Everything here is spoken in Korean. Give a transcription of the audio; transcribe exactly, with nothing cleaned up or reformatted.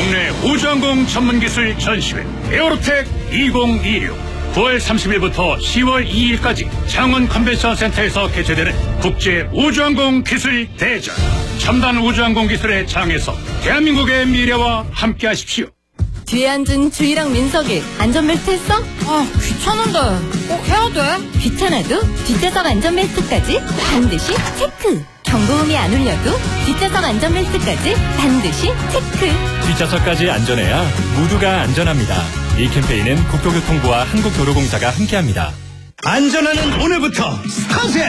국내 우주항공 전문기술 전시회 에어로텍 이천이십육 구월 삼십일부터 시월 이일까지 창원 컨벤션 센터에서 개최되는 국제 우주항공 기술 대전. 첨단 우주항공 기술의 장에서 대한민국의 미래와 함께 하십시오. 뒤에 앉은 주희랑 민석이 안전벨트 했어? 아, 귀찮은데 꼭 해야 돼? 귀찮아도 뒷좌석 안전벨트까지 반드시 체크. 경고음이 안 울려도 뒷좌석 안전벨트까지 반드시 체크. 뒷좌석까지 안전해야 모두가 안전합니다. 이 캠페인은 국토교통부와 한국도로공사가 함께합니다. 안전하는 오늘부터 스타트!